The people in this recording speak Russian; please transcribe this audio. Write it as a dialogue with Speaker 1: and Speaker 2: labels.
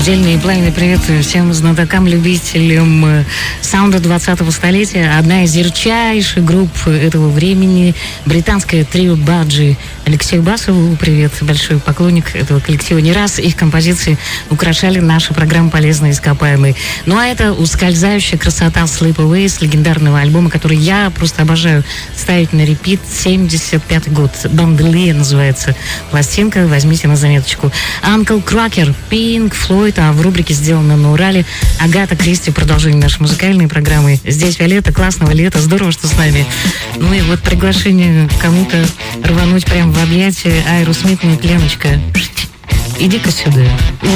Speaker 1: Отдельный и пламенный привет всем знатокам, любителям саунда 20-го столетия. Одна из ярчайших групп этого времени — британское трио Баджи. Алексею Басову привет, большой поклонник этого коллектива. Не раз их композиции украшали наши программы «Полезные ископаемые». Ну а это ускользающая красота Sleep Away с легендарного альбома, который я просто обожаю ставить на репит. 75-й год. «Бандолия» называется пластинка, возьмите на заметочку. Uncle Cracker, Pink Floyd, а в рубрике «Сделано на Урале» Агата Кристи, продолжение нашей музыкальной программы. Здесь Виолетта, классного лета, здорово, что с нами. Ну и вот приглашение кому-то рвануть прямо в объятия. Аэросмит, ну, Леночка, иди-ка сюда.